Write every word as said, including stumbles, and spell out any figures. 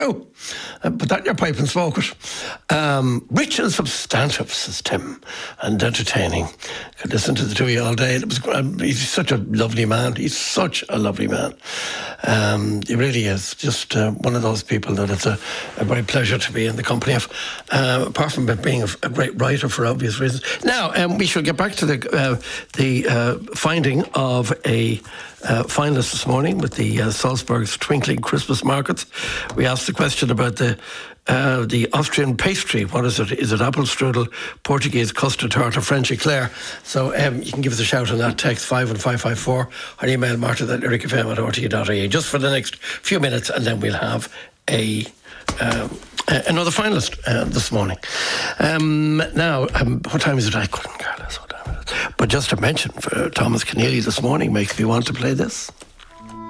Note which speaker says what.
Speaker 1: Oh, uh, put that in your pipe and smoke it. Um, rich and substantive, says Tim, and entertaining. Could listen to the two of you all day. It was, um, he's such a lovely man. He's such a lovely man. Um, he really is. Just uh, one of those people that it's a, a great pleasure to be in the company of, uh, apart from being a, a great writer for obvious reasons. Now, um, we should get back to the, uh, the uh, finding of a Uh, finalists this morning with the uh, Salzburg's Twinkling Christmas Markets. We asked the question about the uh, the Austrian pastry. What is it? Is it apple strudel, Portuguese custard tart, or French eclair? So um, you can give us a shout on that. Text five one five five four or email martin at lyric f m at r t e dot i e just for the next few minutes, and then we'll have a um, another finalist uh, this morning. Um, now, um, what time is it? I couldn't care less what time it is. But just to mention, for Thomas Keneally this morning makes me want to play this.